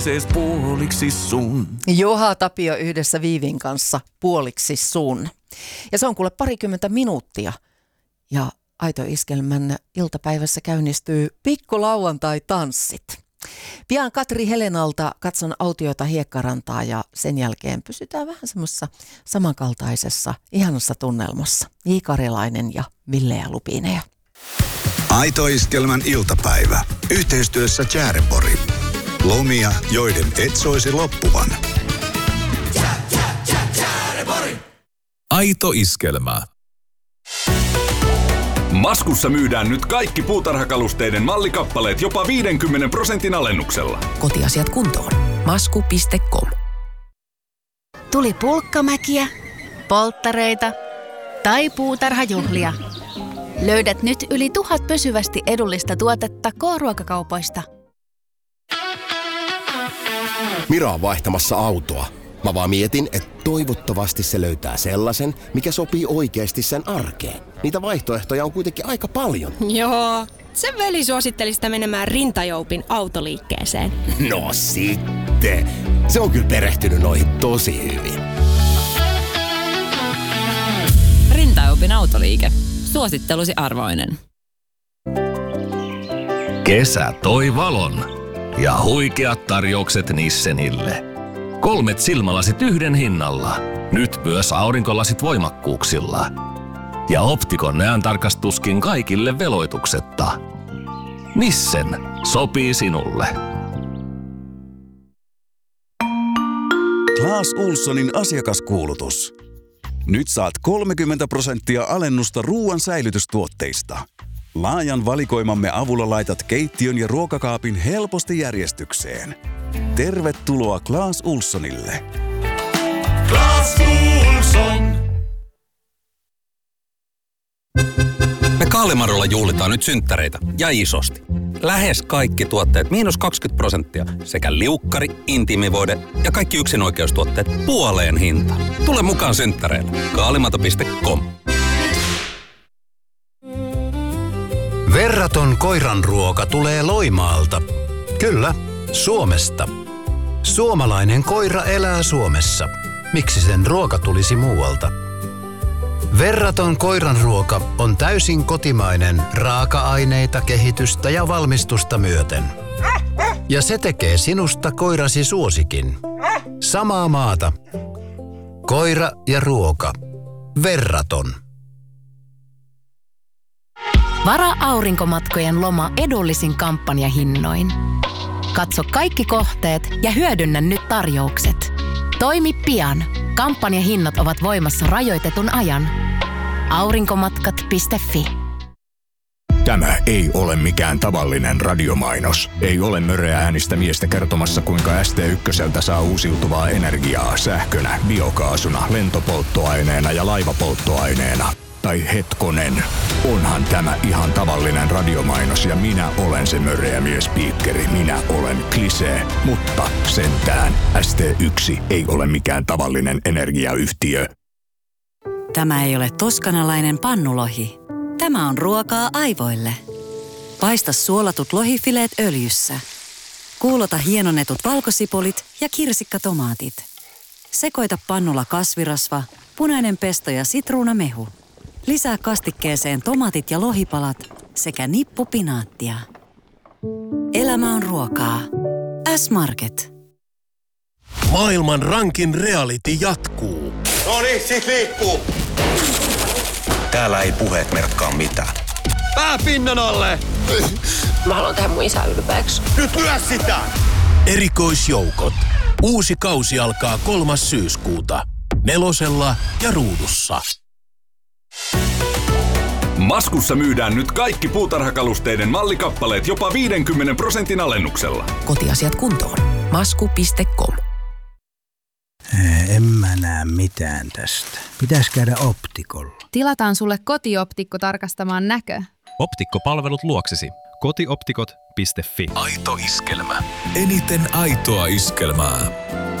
puoliksi sun. Juha Tapio yhdessä Viivin kanssa puoliksi sun. Ja se on kuule 20 minuuttia. Ja Aito Iskelmän iltapäivässä käynnistyy pikkulauantai-tanssit. Pian Katri Helenalta katson autiota Hiekkarantaa ja sen jälkeen pysytään vähän semmoisessa samankaltaisessa ihanassa tunnelmassa. J. Karjalainen ja Ville ja Lupineja. Aito Iskelmän iltapäivä. Yhteistyössä Tjärepori. Lomia, joiden et soisi loppuvan. Aito Iskelmä. Maskussa myydään nyt kaikki puutarhakalusteiden mallikappaleet jopa 50% alennuksella. Kotiasiat kuntoon. Masku.com. Tuli pulkkamäkiä, polttareita tai puutarhajuhlia. Löydät nyt yli 1000 pysyvästi edullista tuotetta K-ruokakaupoista. Mira on vaihtamassa autoa. Mä vaan mietin, että toivottavasti se löytää sellaisen, mikä sopii oikeasti sen arkeen. Niitä vaihtoehtoja on kuitenkin aika paljon. Joo, sen veli suositteli sitä menemään Rintajoupin autoliikkeeseen. No sitten. Se on kyllä perehtynyt noihin tosi hyvin. Rintajoupin autoliike. Suosittelusi arvoinen. Kesä toi valon ja huikeat tarjoukset Nissenille. 3 silmälasit yhden hinnalla. Nyt myös aurinkolasit voimakkuuksilla. Ja Optikon näöntarkastuskin kaikille veloituksetta. Nissen sopii sinulle. Clas Ohlsonin asiakaskuulutus. Nyt saat 30% alennusta ruoan säilytystuotteista. Laajan valikoimamme avulla laitat keittiön ja ruokakaapin helposti järjestykseen. Tervetuloa Clas Ohlsonille. Clas Ohlson. Me Kaalimarolla juhlitaan nyt synttäreitä ja isosti. Lähes kaikki tuotteet -20% sekä liukkari, intiimivoide ja kaikki yksinoikeustuotteet puoleen hintaan. Tule mukaan synttäreille. Kaalimato.com. Verraton koiranruoka tulee Loimaalta. Kyllä, Suomesta. Suomalainen koira elää Suomessa. Miksi sen ruoka tulisi muualta? Verraton koiranruoka on täysin kotimainen raaka-aineita, kehitystä ja valmistusta myöten. Ja se tekee sinusta koirasi suosikin. Samaa maata. Koira ja ruoka. Verraton. Vara aurinkomatkojen loma edullisin kampanjahinnoin. Katso kaikki kohteet ja hyödynnä nyt tarjoukset. Toimi pian. Kampanjahinnat ovat voimassa rajoitetun ajan. Aurinkomatkat.fi. Tämä ei ole mikään tavallinen radiomainos. Ei ole möreä äänistä miestä kertomassa, kuinka ST1 saa uusiutuvaa energiaa sähkönä, biokaasuna, lentopolttoaineena ja laivapolttoaineena. Tai hetkonen, onhan tämä ihan tavallinen radiomainos ja minä olen se möreä miespiikkeri. Minä olen Klisee, mutta sentään ST1 ei ole mikään tavallinen energiayhtiö. Tämä ei ole toskanalainen pannulohi. Tämä on ruokaa aivoille. Paista suolatut lohifileet öljyssä. Kuulota hienonnetut valkosipulit ja kirsikkatomaatit. Sekoita pannulla kasvirasva, punainen pesto ja sitruunamehu. Lisää kastikkeeseen tomaatit ja lohipalat sekä nippu pinaattia. Elämä on ruokaa. S-Market. Maailman rankin reality jatkuu. No niin, sit liikkuu. Täällä ei puheet merkkaa mitään. Pää pinnan alle! Mä haluan tehdä mun isä ylpeäksi. Nyt lyö sitä! Erikoisjoukot. Uusi kausi alkaa 3. syyskuuta. 4 ja Ruudussa. Maskussa myydään nyt kaikki puutarhakalusteiden mallikappaleet jopa 50% alennuksella. Kotiasiat kuntoon. Masku.com. En mä näe mitään tästä. Pitäis käydä optikolla. Tilataan sulle kotioptikko tarkastamaan näkö. Optikkopalvelut luoksesi. Kotioptikot.fi. Aito Iskelmä. Eniten aitoa iskelmää.